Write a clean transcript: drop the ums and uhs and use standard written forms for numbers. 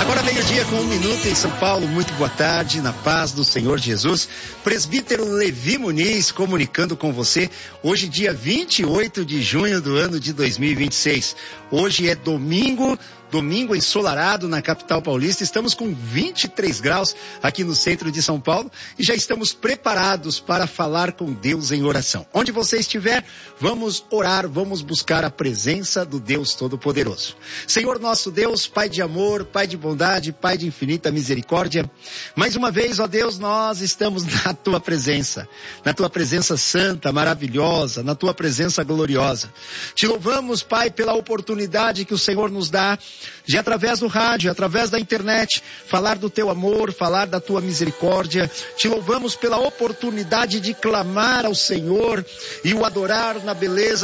Agora meio-dia com 1 minuto em São Paulo. Muito boa tarde, na paz do Senhor Jesus. Presbítero Levi Muniz comunicando com você. Hoje, dia 28 de junho do ano de 2026. Hoje é domingo ensolarado na capital paulista. Estamos com 23 graus aqui no centro de São Paulo e já estamos preparados para falar com Deus em oração. Onde você estiver, vamos orar, vamos buscar a presença do Deus Todo-Poderoso. Senhor nosso Deus, Pai de amor, Pai de bondade, Pai de infinita misericórdia, mais uma vez, ó Deus, nós estamos na Tua presença santa, maravilhosa, na Tua presença gloriosa. Te louvamos, Pai, pela oportunidade que o Senhor nos dá de, através do rádio, através da internet, falar do Teu amor, falar da Tua misericórdia. Te louvamos pela oportunidade de clamar ao Senhor e o adorar na beleza